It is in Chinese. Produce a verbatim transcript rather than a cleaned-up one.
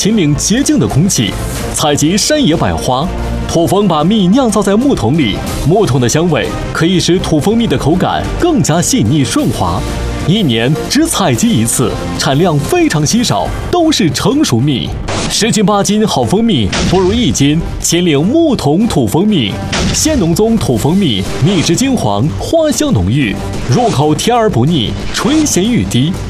秦岭洁净的空气，采集山野百花。土蜂把蜜酿造在木桶里，木桶的香味可以使土蜂蜜的口感更加细腻顺滑。一年只采集一次，产量非常稀少，都是成熟蜜。十斤八斤好蜂蜜不如一斤秦岭木桶土蜂蜜。鲜农宗土蜂蜜，蜜质金黄，花香浓郁，入口甜而不腻，醇咸欲滴。